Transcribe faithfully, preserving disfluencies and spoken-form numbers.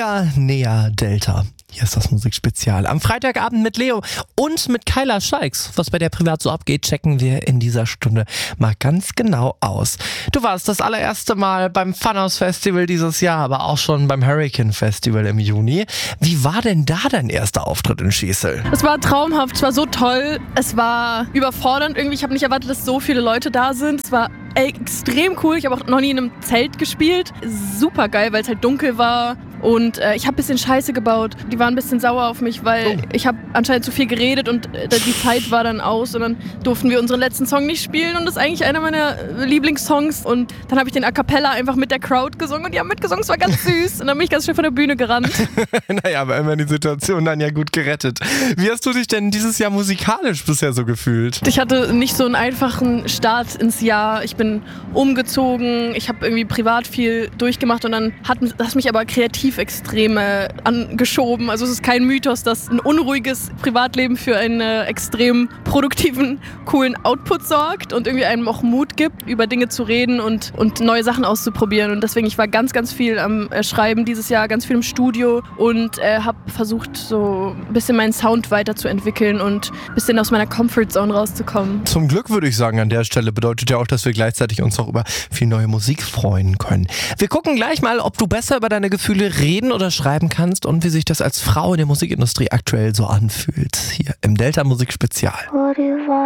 Neuer, näher, Delta. Hier ist das Musikspezial. Am Freitagabend mit Leo und mit Kyla Scheiks. Was bei der privat so abgeht, checken wir in dieser Stunde mal ganz genau aus. Du warst das allererste Mal beim Funhouse Festival dieses Jahr, aber auch schon beim Hurricane Festival im Juni. Wie war denn da dein erster Auftritt in Schießel? Es war traumhaft, es war so toll, es war überfordernd irgendwie. Ich habe nicht erwartet, dass so viele Leute da sind. Es war extrem cool. Ich habe auch noch nie in einem Zelt gespielt. Super geil, weil es halt dunkel war. Und äh, ich habe ein bisschen Scheiße gebaut. Die waren ein bisschen sauer auf mich, weil oh. ich habe anscheinend zu viel geredet und äh, die Zeit war dann aus. Und dann durften wir unseren letzten Song nicht spielen. Und das ist eigentlich einer meiner Lieblingssongs. Und dann habe ich den A Cappella einfach mit der Crowd gesungen. Und die haben mitgesungen, es war ganz süß. Und dann bin ich ganz schnell von der Bühne gerannt. Naja, aber immerhin die Situation dann ja gut gerettet. Wie hast du dich denn dieses Jahr musikalisch bisher so gefühlt? Ich hatte nicht so einen einfachen Start ins Jahr. Ich bin umgezogen. Ich habe irgendwie privat viel durchgemacht. Und dann hat das mich aber kreativ extrem äh, angeschoben. Also es ist kein Mythos, dass ein unruhiges Privatleben für einen äh, extrem produktiven, coolen Output sorgt und irgendwie einem auch Mut gibt, über Dinge zu reden und, und neue Sachen auszuprobieren. Und deswegen, ich war ganz, ganz viel am äh, Schreiben dieses Jahr, ganz viel im Studio und äh, habe versucht, so ein bisschen meinen Sound weiterzuentwickeln und ein bisschen aus meiner Comfortzone rauszukommen. Zum Glück würde ich sagen, an der Stelle bedeutet ja auch, dass wir gleichzeitig uns auch über viel neue Musik freuen können. Wir gucken gleich mal, ob du besser über deine Gefühle reden oder schreiben kannst und wie sich das als Frau in der Musikindustrie aktuell so anfühlt. Hier im Delta Musikspezial.